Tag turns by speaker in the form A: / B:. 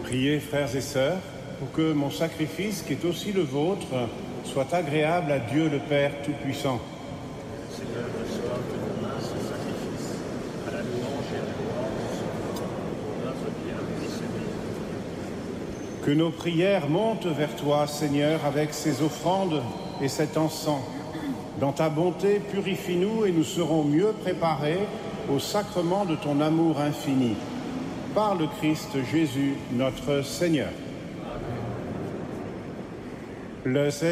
A: Priez, frères et sœurs, pour que mon sacrifice, qui est aussi le vôtre, soit agréable à Dieu le Père Tout-Puissant.
B: Seigneur, reçois de nos mains ce sacrifice, à la louange et à la gloire de son nom, pour notre bien et celui de Dieu.
A: Que nos prières montent vers toi, Seigneur, avec ces offrandes et cet encens. Dans ta bonté, purifie-nous et nous serons mieux préparés au sacrement de ton amour infini. Par le Christ Jésus, notre Seigneur. Le